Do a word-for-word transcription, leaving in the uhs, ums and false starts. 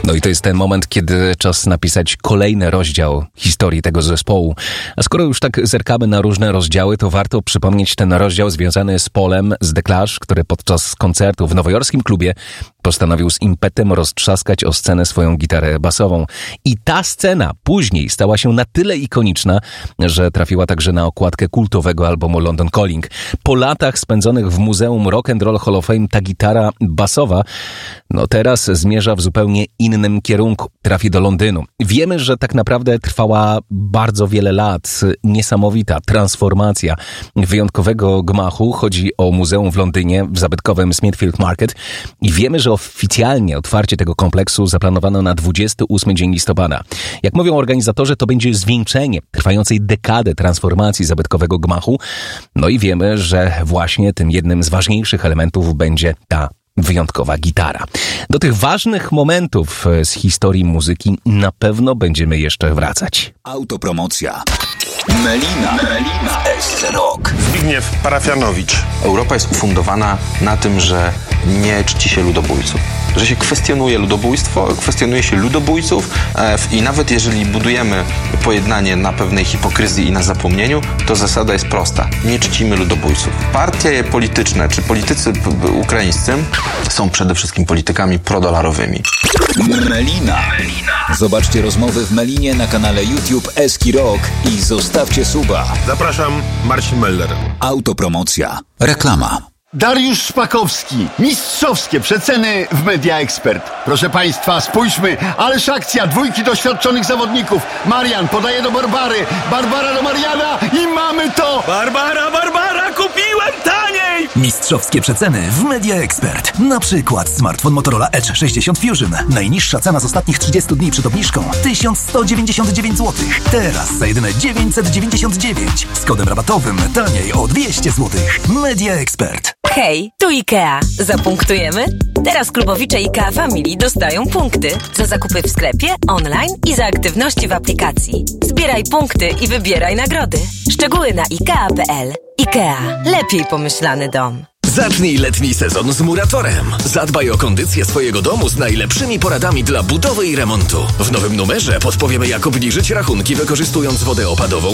No i to jest ten moment, kiedy czas napisać kolejny rozdział historii tego zespołu. A skoro już tak zerkamy na różne rozdziały, to warto przypomnieć ten rozdział związany z Paulem z The Clash, który podczas koncertu w nowojorskim klubie postanowił z impetem roztrzaskać o scenę swoją gitarę basową. I ta scena później stała się na tyle ikoniczna, że trafiła także na okładkę kultowego albumu London Calling. Po latach spędzonych w Muzeum Rock and Roll Hall of Fame ta gitara basowa, no teraz zmierza w zupełnie innym kierunku. Trafi do Londynu. Wiemy, że tak naprawdę trwała bardzo wiele lat. Niesamowita transformacja wyjątkowego gmachu. Chodzi o muzeum w Londynie, w zabytkowym Smithfield Market. I wiemy, że oficjalnie otwarcie tego kompleksu zaplanowano na dwudziestego ósmego dzień listopada. Jak mówią organizatorzy, to będzie zwieńczenie trwającej dekady transformacji zabytkowego gmachu. No i wiemy, że właśnie tym jednym z ważniejszych elementów będzie ta wyjątkowa gitara. Do tych ważnych momentów z historii muzyki na pewno będziemy jeszcze wracać. Autopromocja. Melina. Melina S C Rock. Zbigniew Parafianowicz. Europa jest ufundowana na tym, że nie czci się ludobójców. Że się kwestionuje ludobójstwo, kwestionuje się ludobójców i nawet jeżeli budujemy pojednanie na pewnej hipokryzji i na zapomnieniu, to zasada jest prosta. Nie czcimy ludobójców. Partie polityczne, czy politycy ukraińscy są przede wszystkim politykami prodolarowymi. Melina. Zobaczcie rozmowy w Melinie na kanale YouTube Eski Rock i zostawcie suba. Zapraszam, Marcin Meller. Autopromocja. Reklama. Dariusz Szpakowski. Mistrzowskie przeceny w Media Expert. Proszę Państwa, spójrzmy, ależ akcja, dwójki doświadczonych zawodników. Marian podaje do Barbary, Barbara do Mariana i mamy to! Barbara, Barbara, kupiłem taniej! Mistrzowskie przeceny w Media Expert. Na przykład smartfon Motorola Edge sześćdziesiąt Fusion. Najniższa cena z ostatnich trzydziestu dni przed obniżką tysiąc sto dziewięćdziesiąt dziewięć złotych. Teraz za jedyne dziewięćset dziewięćdziesiąt dziewięć. Z kodem rabatowym taniej o dwieście złotych. Media Expert. Hej, tu IKEA. Zapunktujemy? Teraz klubowicze IKEA Family dostają punkty za zakupy w sklepie, online i za aktywności w aplikacji. Zbieraj punkty i wybieraj nagrody. Szczegóły na ikea kropka p l. IKEA. Lepiej pomyślany dom. Zacznij letni sezon z Muratorem. Zadbaj o kondycję swojego domu z najlepszymi poradami dla budowy i remontu. W nowym numerze podpowiemy, jak obniżyć rachunki wykorzystując wodę opadową